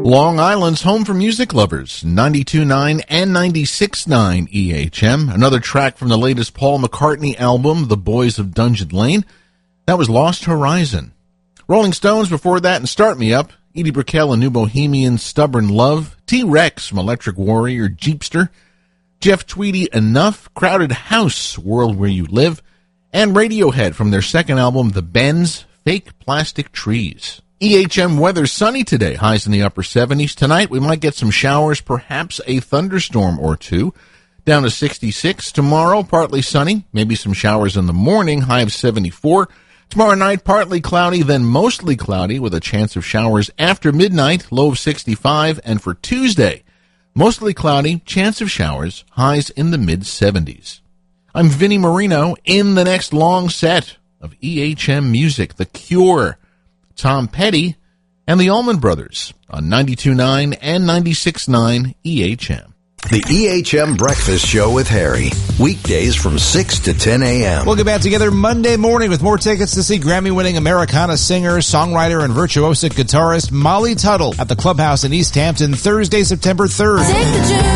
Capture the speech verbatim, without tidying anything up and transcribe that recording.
Long Island's home for music lovers, ninety-two point nine and ninety-six point nine E H M. Another track from the latest Paul McCartney album, The Boys of Dungeon Lane. That was Lost Horizon. Rolling Stones before that and Start Me Up. Edie Brickell and New Bohemian, Stubborn Love. T-Rex from Electric Warrior, Jeepster. Jeff Tweedy, Enough. Crowded House, World Where You Live. And Radiohead from their second album, The Bends, Fake Plastic Trees. E H M weather sunny today, highs in the upper seventies. Tonight we might get some showers, perhaps a thunderstorm or two, down to sixty-six. Tomorrow partly sunny, maybe some showers in the morning, high of seventy-four. Tomorrow night partly cloudy, then mostly cloudy with a chance of showers after midnight, low of sixty-five. And for Tuesday, mostly cloudy, chance of showers, highs in the mid seventies. I'm Vinnie Marino in the next long set of E H M music, The Cure, Tom Petty, and the Allman Brothers on ninety-two point nine and ninety-six point nine E H M. The E H M Breakfast Show with Harry. Weekdays from six to ten a.m. We'll get back together Monday morning with more tickets to see Grammy-winning Americana singer, songwriter, and virtuosic guitarist Molly Tuttle at the Clubhouse in East Hampton Thursday, September third.